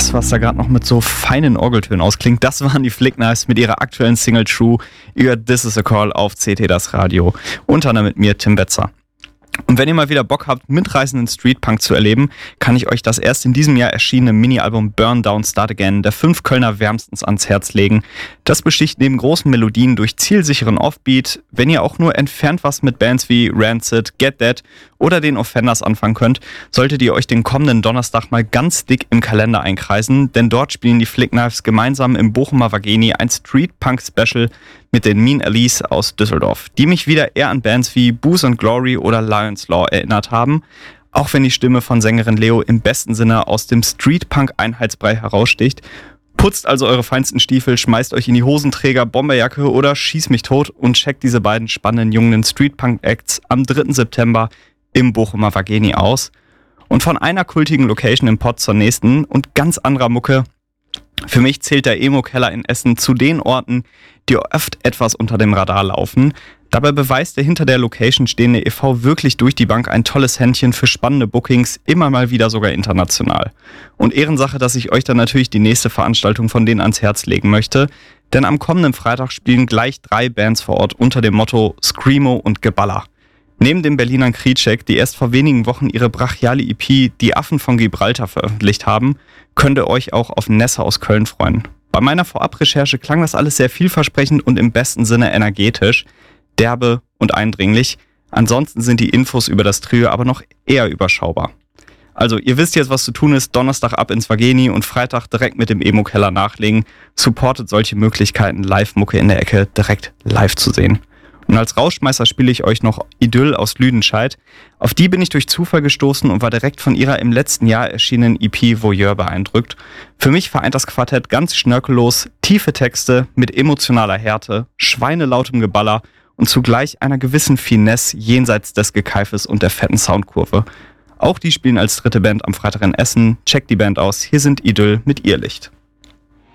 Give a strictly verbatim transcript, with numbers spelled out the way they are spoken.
Das, was da gerade noch mit so feinen Orgeltönen ausklingt, das waren die Flick Knives mit ihrer aktuellen Single True über This Is A Call auf C T Das Radio. Unter anderem mit mir, Tim Betzer. Und wenn ihr mal wieder Bock habt, mitreißenden Streetpunk zu erleben, kann ich euch das erst in diesem Jahr erschienene Mini-Album Burn Down Start Again der fünf Kölner wärmstens ans Herz legen. Das besticht neben großen Melodien durch zielsicheren Offbeat. Wenn ihr auch nur entfernt was mit Bands wie Rancid, Get That oder den Offenders anfangen könnt, solltet ihr euch den kommenden Donnerstag mal ganz dick im Kalender einkreisen, denn dort spielen die Flick Knives gemeinsam im Bochumer Vageni ein Streetpunk-Special mit den Mean Alice aus Düsseldorf, die mich wieder eher an Bands wie Booze and Glory oder Lion's Law erinnert haben, auch wenn die Stimme von Sängerin Leo im besten Sinne aus dem Streetpunk-Einheitsbrei heraussticht. Putzt also eure feinsten Stiefel, schmeißt euch in die Hosenträger, Bomberjacke oder schieß mich tot und checkt diese beiden spannenden jungen Streetpunk-Acts am dritten September im Bochumer Vageni aus. Und von einer kultigen Location im Pott zur nächsten und ganz anderer Mucke. Für mich zählt der Emo-Keller in Essen zu den Orten, die oft etwas unter dem Radar laufen. Dabei beweist der hinter der Location stehende E V wirklich durch die Bank ein tolles Händchen für spannende Bookings, immer mal wieder sogar international. Und Ehrensache, dass ich euch dann natürlich die nächste Veranstaltung von denen ans Herz legen möchte, denn am kommenden Freitag spielen gleich drei Bands vor Ort unter dem Motto Screamo und Geballer. Neben dem Berlinern Kriecek, die erst vor wenigen Wochen ihre brachiale E P Die Affen von Gibraltar veröffentlicht haben, könnt ihr euch auch auf Nessa aus Köln freuen. Bei meiner Vorabrecherche klang das alles sehr vielversprechend und im besten Sinne energetisch, derbe und eindringlich. Ansonsten sind die Infos über das Trio aber noch eher überschaubar. Also ihr wisst jetzt, was zu tun ist, Donnerstag ab ins Vageni und Freitag direkt mit dem Emo-Keller nachlegen. Supportet solche Möglichkeiten, Live-Mucke in der Ecke direkt live zu sehen. Und als Rauschmeister spiele ich euch noch Idyll aus Lüdenscheid. Auf die bin ich durch Zufall gestoßen und war direkt von ihrer im letzten Jahr erschienenen E P Voyeur beeindruckt. Für mich vereint das Quartett ganz schnörkellos tiefe Texte mit emotionaler Härte, schweinelautem Geballer und zugleich einer gewissen Finesse jenseits des Gekeifes und der fetten Soundkurve. Auch die spielen als dritte Band am Freitag in Essen. Checkt die Band aus. Hier sind Idyll mit Irrlicht.